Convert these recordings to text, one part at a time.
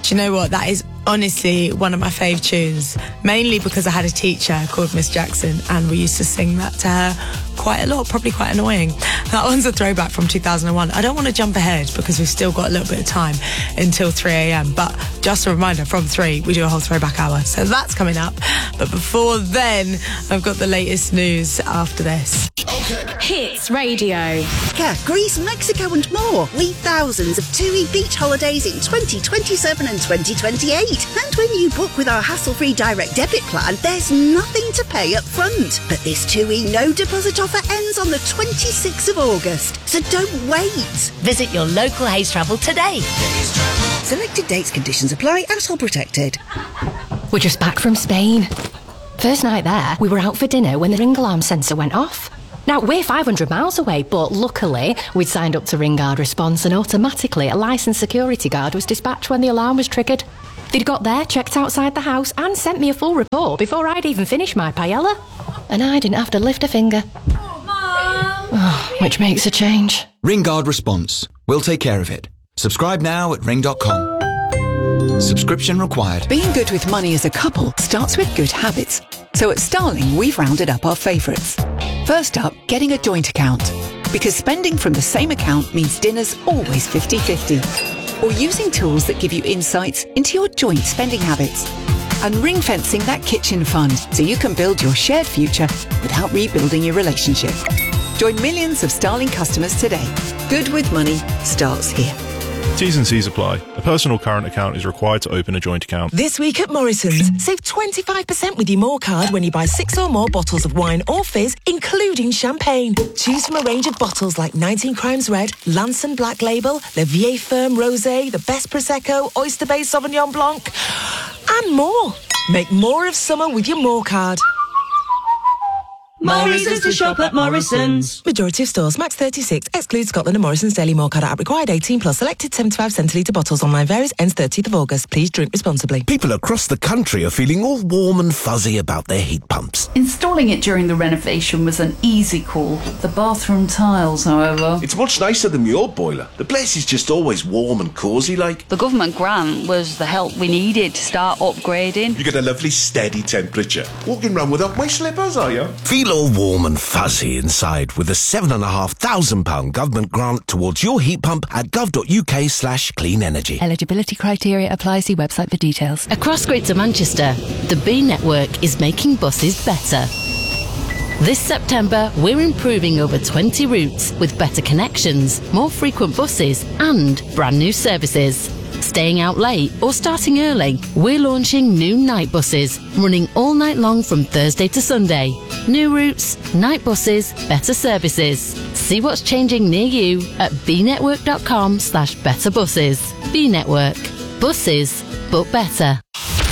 Do you know what? That is honestly one of my fave tunes, mainly because I had a teacher called Miss Jackson and we used to sing that to her quite a lot, probably quite annoying. That one's a throwback from 2001. I don't want to jump ahead because we've still got a little bit of time until 3 a.m. But just a reminder, from 3 we do a whole throwback hour, so that's coming up. But before then, I've got the latest news after this. Hits Radio. Greece, Mexico and more. With thousands of TUI beach holidays in 2027 and 2028. And when you book with our hassle-free direct debit plan, there's nothing to pay up front. But this TUI no deposit offer ends on the 26th of August. So don't wait. Visit your local Hays Travel today. Selected dates, conditions apply, and all protected. We're just back from Spain. First night there, we were out for dinner when the ring alarm sensor went off. Now, we're 500 miles away, but luckily, we'd signed up to Ring Guard Response and automatically a licensed security guard was dispatched when the alarm was triggered. They'd got there, checked outside the house and sent me a full report before I'd even finished my paella. And I didn't have to lift a finger. Which makes a change. Ring Guard Response. We'll take care of it. Subscribe now at ring.com. Subscription required. Being good with money as a couple starts with good habits. So at Starling, we've rounded up our favourites. First up, getting a joint account. Because spending from the same account means dinner's always 50-50. Or using tools that give you insights into your joint spending habits. And ring-fencing that kitchen fund so you can build your shared future without rebuilding your relationship. Join millions of Starling customers today. Good with money starts here. T's and C's apply. A personal current account is required to open a joint account. This week at Morrison's, save 25% with your More card when you buy 6 or more bottles of wine or fizz, including champagne. Choose from a range of bottles like 19 Crimes Red, Lanson Black Label, Le Vieille Ferme Rosé, the Best Prosecco, Oyster Bay Sauvignon Blanc, and more. Make more of summer with your More card. More reasons to shop at Morrison's. Majority of stores, max 36, excludes Scotland and Morrison's Daily More card app required 18 plus. Selected 75 centilitre bottles. Online varies, ends 30th of August. Please drink responsibly. People across the country are feeling all warm and fuzzy about their heat pumps. Installing it during the renovation was an easy call. The bathroom tiles, however... It's much nicer than your boiler. The place is just always warm and cosy like. The government grant was the help we needed to start upgrading. You get a lovely steady temperature. Walking around without my slippers, are you? Feel all warm and fuzzy inside with a £7,500 government grant towards your heat pump at gov.uk/clean energy. Eligibility criteria apply. See website for details. Across Greater Manchester, the B Network is making buses better. This September, we're improving over 20 routes with better connections, more frequent buses and brand new services. Staying out late or starting early, we're launching new night buses, running all night long from Thursday to Sunday. New routes, night buses, better services. See what's changing near you at bnetwork.com/better buses. B Network. Buses, but better.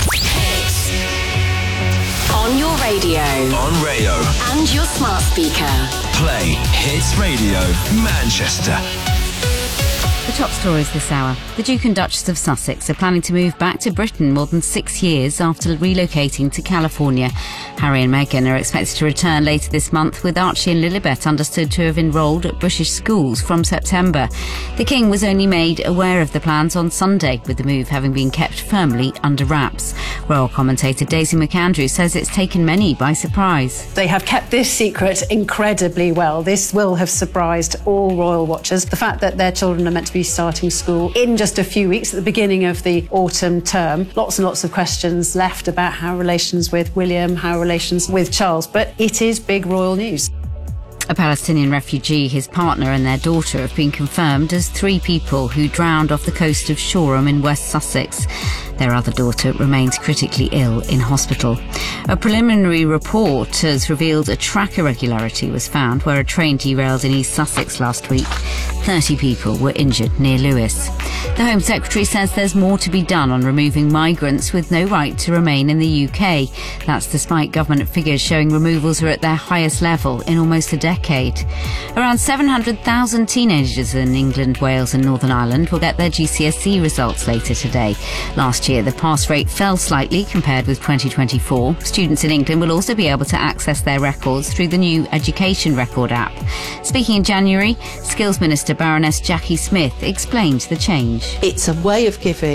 On your radio. On Rayo. And your smart speaker. Play Hits Radio Manchester. The top stories this hour. The Duke and Duchess of Sussex are planning to move back to Britain more than 6 years after relocating to California. Harry and Meghan are expected to return later this month, with Archie and Lilibet understood to have enrolled at British schools from September. The King was only made aware of the plans on Sunday, with the move having been kept firmly under wraps. Royal commentator Daisy McAndrew says it's taken many by surprise. They have kept this secret incredibly well. This will have surprised all royal watchers. The fact that their children are meant to be starting school in just a few weeks at the beginning of the autumn term. Lots and lots of questions left about how relations with William, how relations with Charles, but it is big royal news. A Palestinian refugee, his partner and their daughter have been confirmed as 3 people who drowned off the coast of Shoreham in West Sussex. Their other daughter remains critically ill in hospital. A preliminary report has revealed a track irregularity was found where a train derailed in East Sussex last week. 30 people were injured near Lewes. The Home Secretary says there's more to be done on removing migrants with no right to remain in the UK. That's despite government figures showing removals are at their highest level in almost a decade. Around 700,000 teenagers in England, Wales and Northern Ireland will get their GCSE results later today. Last year, the pass rate fell slightly compared with 2024. Students in England will also be able to access their records through the new Education Record app. Speaking in January, Skills Minister Baroness Jackie Smith explained the change. It's a way of giving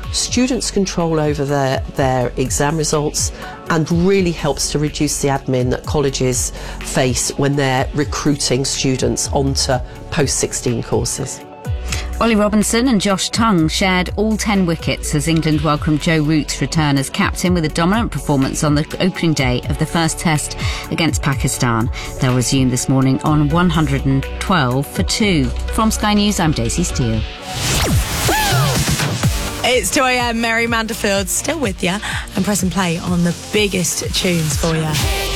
students' control over their exam results and really helps to reduce the admin that colleges face when they're recruiting students onto post-16 courses. Ollie Robinson and Josh Tongue shared all 10 wickets as England welcomed Joe Root's return as captain with a dominant performance on the opening day of the first test against Pakistan. They'll resume this morning on 112 for 2. From Sky News, I'm Daisy Steele. It's 2 a.m. Mary Manderfield still with you and press and play on the biggest tunes for you.